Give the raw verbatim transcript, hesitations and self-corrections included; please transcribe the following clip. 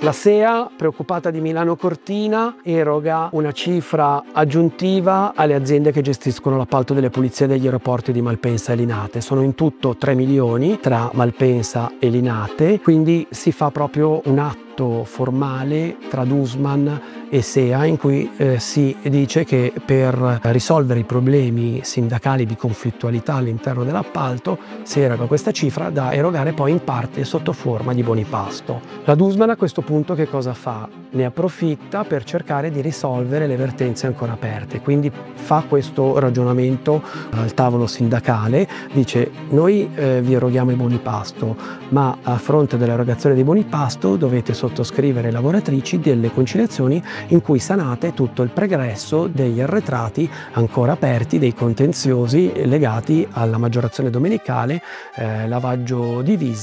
La S E A, preoccupata di Milano Cortina, eroga una cifra aggiuntiva alle aziende che gestiscono l'appalto delle pulizie degli aeroporti di Malpensa e Linate. Sono in tutto tre milioni tra Malpensa e Linate, quindi si fa proprio un atto formale tra Dussmann e S E A in cui eh, si dice che per risolvere i problemi sindacali di conflittualità all'interno dell'appalto si eroga questa cifra da erogare poi in parte sotto forma di buoni pasto. La Dussmann a questo punto che cosa fa? Ne approfitta per cercare di risolvere le vertenze ancora aperte, quindi fa questo ragionamento al tavolo sindacale, dice noi eh, vi eroghiamo i buoni pasto, ma a fronte dell'erogazione dei buoni pasto dovete sottoscrivere lavoratrici delle conciliazioni in cui sanate tutto il pregresso degli arretrati ancora aperti, dei contenziosi legati alla maggiorazione domenicale, eh, lavaggio di visi